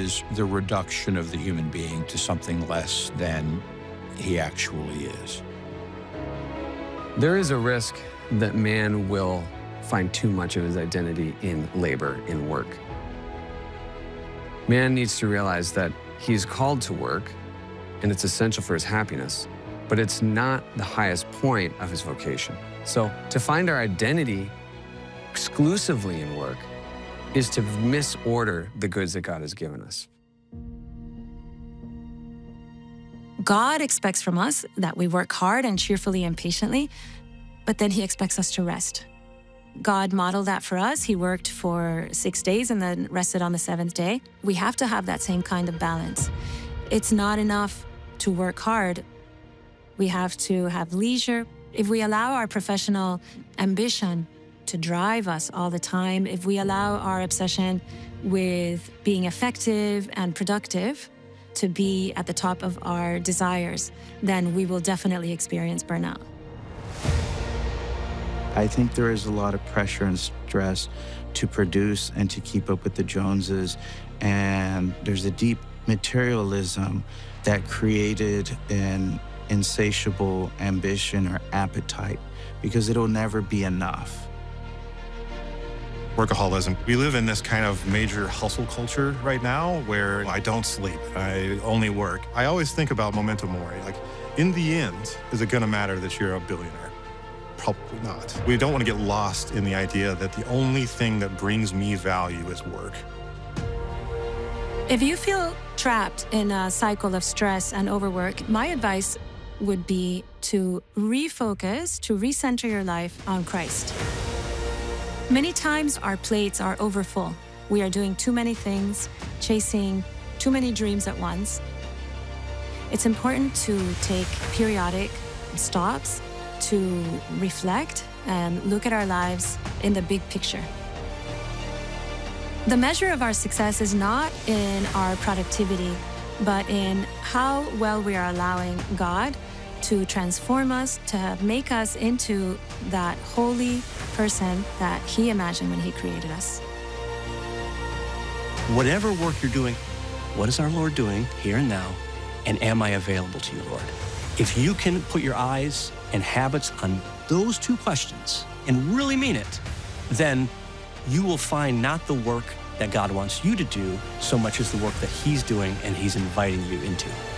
is the reduction of the human being to something less than he actually is. There is a risk that man will find too much of his identity in labor, in work. Man needs to realize that he's called to work and it's essential for his happiness, but it's not the highest point of his vocation. So to find our identity exclusively in work is to misorder the goods that God has given us. God expects from us that we work hard and cheerfully and patiently, but then he expects us to rest. God modeled that for us. He worked for 6 days and then rested on the seventh day. We have to have that same kind of balance. It's not enough to work hard. We have to have leisure. If we allow our professional ambition to drive us all the time, if we allow our obsession with being effective and productive to be at the top of our desires, then we will definitely experience burnout. I think there is a lot of pressure and stress to produce and to keep up with the Joneses, and there's a deep materialism that created an insatiable ambition or appetite because it'll never be enough. Workaholism. We live in this kind of major hustle culture right now where I don't sleep, I only work. I always think about memento mori, like in the end, is it gonna matter that you're a billionaire? Probably not. We don't want to get lost in the idea that the only thing that brings me value is work. If you feel trapped in a cycle of stress and overwork, my advice would be to refocus, to recenter your life on Christ. Many times our plates are overfull. We are doing too many things, chasing too many dreams at once. It's important to take periodic stops to reflect and look at our lives in the big picture. The measure of our success is not in our productivity, but in how well we are allowing God to transform us, to make us into that holy person that he imagined when he created us. Whatever work you're doing, what is our Lord doing here and now? And am I available to you, Lord? If you can put your eyes and habits on those two questions and really mean it, then you will find not the work that God wants you to do so much as the work that he's doing and he's inviting you into.